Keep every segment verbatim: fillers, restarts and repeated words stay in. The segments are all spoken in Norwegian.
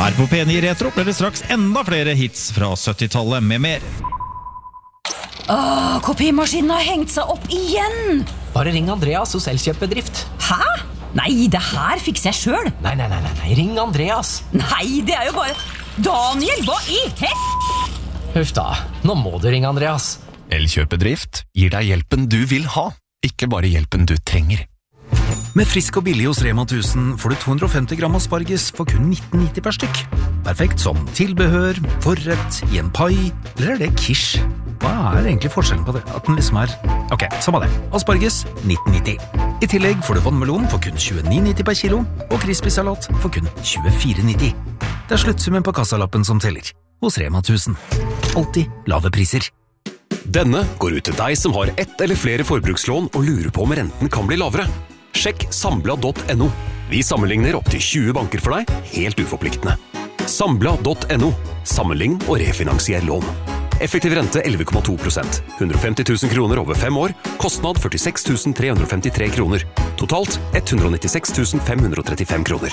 Her på P ni Retro blir det straks enda flere hits fra syttitallet med mer. Åh, kopimaskinen har hengt seg opp igjen! Bare ring Andreas hos Elkjøpbedrift. Hæ? Nei, det her fikser jeg selv. Nei, nei, nei, nei, ring Andreas. Nei, det er jo bare... Daniel, hva i hel... Huff da, nå må du ringe Andreas. Elkjøpbedrift gir deg hjelpen du vil ha, ikke bare hjelpen du trenger. Med frisk og billig hos Rema tusen får du to hundre og femti gram asparges for kun nitten nitti per stykk. Perfekt som tilbehør, forrett, i en pai, eller er det quiche? Hva er egentlig forskjellen på det? At den liksom er... Ok, samme det. Asparges, nitten nitti. I tillegg får du vannmelon for kun tjueni nitti per kilo, og crispy-salat for kun tjuefire nitti. Det er sluttsummen på kassalappen som teller. Hos Rema tusen. Alltid lave priser. Denne går ut til deg som har ett eller flere forbrukslån og lurer på om renten kan bli lavere. Sjekk sambla punktum no. Vi sammenligner opp til tjue banker for deg, helt uforpliktende. sambla punktum no. Sammenlign og refinansier lån. Effektiv rente elleve komma to prosent. hundre og femti tusen kroner over fem år. Kostnad førtiseks tusen tre hundre og femtitre kroner. Totalt ett hundre og nittiseks tusen fem hundre og trettifem kroner.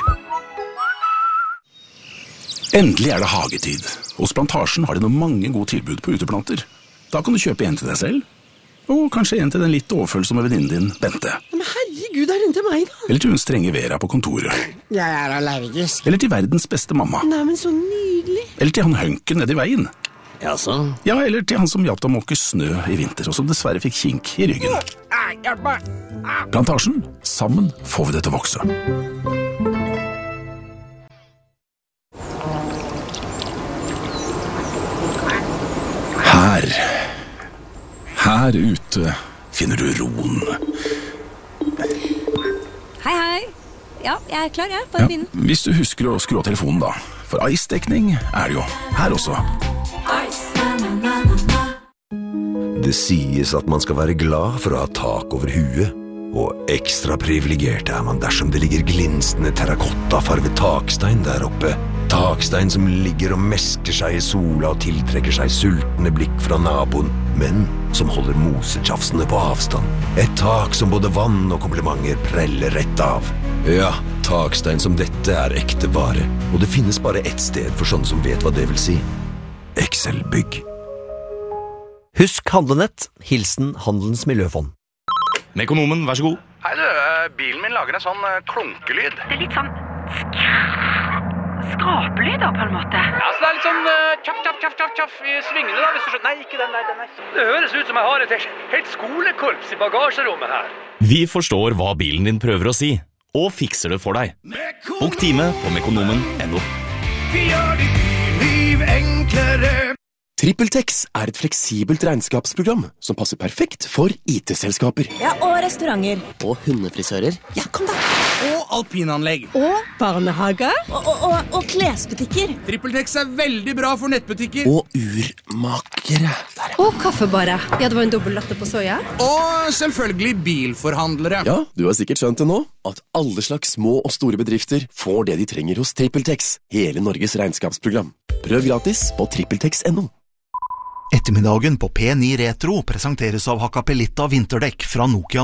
Endelig er det hagetid. Hos Plantasjen har de noen mange gode tilbud på uteplanter. Da kan du kjøpe en til deg selv, og kanskje en til den litt overfølsomme venninnen din, Bente. Men herregud, er den til meg da? Eller til hun strenge Vera på kontoret. Jeg er allergisk. Eller til verdens beste mamma. Nei, men så nydelig. Eller til han hønken nede i veien. Jaså? Ja, eller til han som hjalp deg å måke snø i vinter, og som dessverre fikk kink i ryggen. Plantasjen, sammen får vi det til å vokse. Her, her ute finner du roen. Hei, hei. Ja, jeg er klar, jeg. Bare begynn. Ja, hvis du husker å skru av telefonen da, for ice-dekning er det jo her også. Det sies at man skal være glad for å ha tak over huet, og ekstra privilegert er man dersom det ligger glinsende terrakottafarvet takstein der oppe. Takstein som ligger og mesker seg i sola og tiltrekker seg sultne blikk fra naboen, men som holder mosetjafsene på avstand. Et tak som både vann og komplimenter preller rett av. Ja, takstein som dette er ekte vare, og det finnes bare ett sted for sånne som vet hva det vil si. Excel-bygg. Husk handlenett, hilsen Handelens Miljøfond. Mekonomen, vær så god. Hei du, bilen min lager en sånn klunkelyd. Det er litt sånn skrapelyd da, på en måte. Ja, så det er litt sånn uh, tjaff, tjaff, tjaff, tjaff, tjaff i svingene da, hvis du skjønner. Nei, ikke den der, den der. Det høres ut som jeg har et helt skolekorps i bagasjerommet her. Vi forstår hva bilen din prøver å si, og fikser det for deg. Bok time på mekonomen punktum no. Vi gjør ditt liv enklere. TrippelTex er et fleksibelt regnskapsprogram som passer perfekt for I T-selskaper. Ja, og restauranter. Og hundefrisører. Ja, kom da. Og alpinanlegg. Og barnehager. Og, og, og, og klesbutikker. TrippelTex er veldig bra for nettbutikker. Og urmakere. Og kaffebarer. Ja, det var en dobbelt latte på soja. Og selvfølgelig bilforhandlere. Ja, du har sikkert skjønt det nå, at alle slags små og store bedrifter får det de trenger hos TrippelTex. Hele Norges regnskapsprogram. Prøv gratis på trippeltex punktum no. Ettermiddagen på P ni Retro presenteres av Hakkapelitta vinterdekk fra Nokia